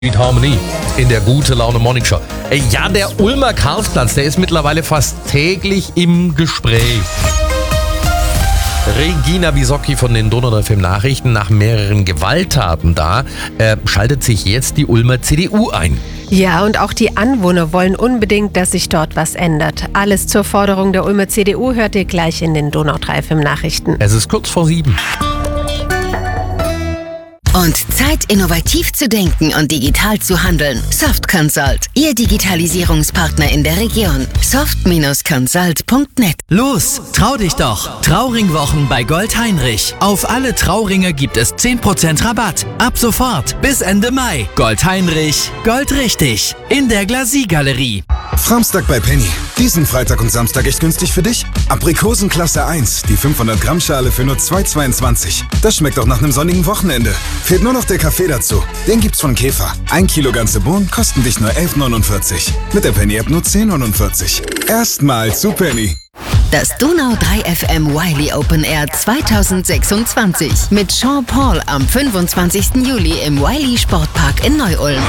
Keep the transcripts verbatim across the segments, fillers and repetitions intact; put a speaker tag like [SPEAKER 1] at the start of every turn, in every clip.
[SPEAKER 1] Mit Harmonie in der Gute Laune Morning Show. Ja, der Ulmer Karlsplatz, der ist mittlerweile fast täglich im Gespräch. Regina Bisocchi von den Donau drei F M Nachrichten. Nach mehreren Gewalttaten da äh, schaltet sich jetzt die Ulmer C D U ein.
[SPEAKER 2] Ja, und auch die Anwohner wollen unbedingt, dass sich dort was ändert. Alles zur Forderung der Ulmer C D U hört ihr gleich in den Donau drei F M Nachrichten.
[SPEAKER 1] Es ist kurz vor sieben.
[SPEAKER 3] Und Zeit, innovativ zu denken und digital zu handeln. Soft Consult, Ihr Digitalisierungspartner in der Region. soft Consult punkt net.
[SPEAKER 4] Los, trau dich doch! Trauringwochen bei Gold Heinrich. Auf alle Trauringe gibt es zehn Prozent Rabatt. Ab sofort bis Ende Mai. Gold Heinrich, Gold richtig. In der Glasie-Galerie.
[SPEAKER 5] Framstag bei Penny. Diesen Freitag und Samstag echt günstig für dich? Aprikosen Klasse eins, die fünfhundert Gramm Schale für nur zwei Euro zweiundzwanzig. Das schmeckt doch nach einem sonnigen Wochenende. Fehlt nur noch der Kaffee dazu. Den gibt's von Käfer. Ein Kilo ganze Bohnen kosten dich nur elf Euro neunundvierzig. Mit der Penny-App nur zehn Euro neunundvierzig. Erstmal zu Penny.
[SPEAKER 3] Das Donau drei F M Wiley Open Air zweitausendsechsundzwanzig mit Sean Paul am fünfundzwanzigsten Juli im Wiley Sportpark in Neu-Ulm.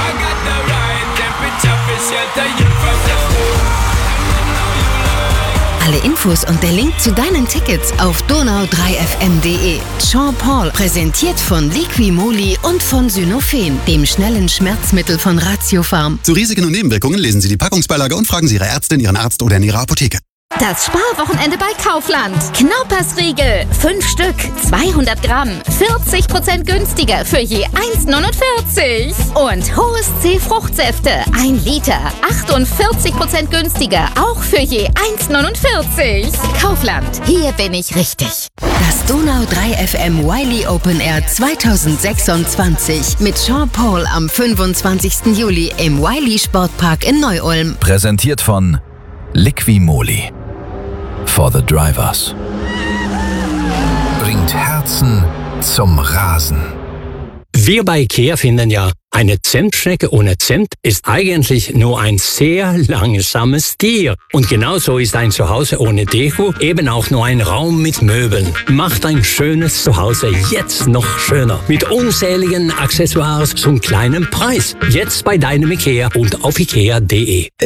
[SPEAKER 3] Alle Infos und der Link zu deinen Tickets auf donau drei f m punkt de. Sean Paul, präsentiert von Liquimoli und von Synophen, dem schnellen Schmerzmittel von Ratiofarm.
[SPEAKER 6] Zu Risiken und Nebenwirkungen lesen Sie die Packungsbeilage und fragen Sie Ihre Ärztin, Ihren Arzt oder in Ihrer Apotheke.
[SPEAKER 7] Das Sparwochenende bei Kaufland. Knaupersriegel, fünf Stück, zweihundert Gramm, vierzig Prozent günstiger für je eins Euro neunundvierzig. Und Hohes C Fruchtsäfte, ein Liter, achtundvierzig Prozent günstiger, auch für je eins Euro neunundvierzig. Kaufland, hier bin ich richtig.
[SPEAKER 3] Das Donau drei F M Wiley Open Air zweitausendsechsundzwanzig mit Sean Paul am fünfundzwanzigsten Juli im Wiley Sportpark in Neu-Ulm.
[SPEAKER 8] Präsentiert von Liquimoli. For the Drivers. Bringt Herzen zum Rasen.
[SPEAKER 9] Wir bei IKEA finden ja, eine Zimtschnecke ohne Zimt ist eigentlich nur ein sehr langsames Tier. Und genauso ist ein Zuhause ohne Deko eben auch nur ein Raum mit Möbeln. Macht ein schönes Zuhause jetzt noch schöner. Mit unzähligen Accessoires zum kleinen Preis. Jetzt bei deinem IKEA und auf ikea punkt de.